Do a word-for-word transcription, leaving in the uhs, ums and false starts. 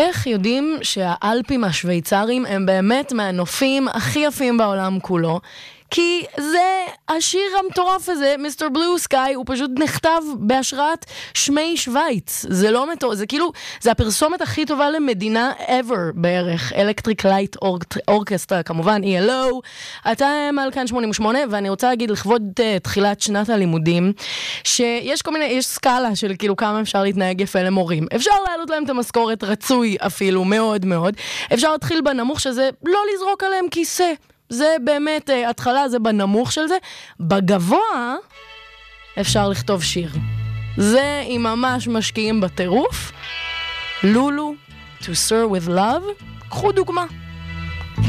איך יודעים שהאלפים השוויצרים הם באמת מהנופים הכי יפים בעולם כולו? כי זה, השיר המטורף הזה, מיסטר בלו סקאי, הוא פשוט נכתב בהשראת שמי שוויץ. זה לא מטורף, זה כאילו, זה הפרסומת הכי טובה למדינה ever בערך. אלקטריק לייט אורקסטרה, כמובן, E L O. אתה על כאן שמונים ושמונה, ואני רוצה להגיד לכבוד uh, תחילת שנת הלימודים, שיש כל מיני, יש סקאלה של כאילו כמה אפשר להתנהג יפה למורים. אפשר להעלות להם את המשכורת רצוי אפילו, מאוד מאוד. אפשר להתחיל בנמוך שזה לא לזרוק עליהם כיסא. זה באמת, התחלה זה בנמוך של זה. בגבוה אפשר לכתוב שיר. זה אם ממש משקיעים בטירוף. לולו, To Sir With Love, קחו דוגמה.